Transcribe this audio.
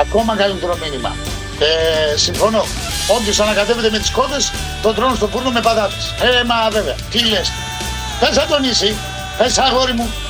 Ακόμα καλύτερο μήνυμα. Συμφωνώ. Όποιος ανακατεύεται με τις κότες, τον τρώνε στο φούρνο με πατάτες. Μα βέβαια, τι λες. Πες Αντωνίση, πες αγόρι μου.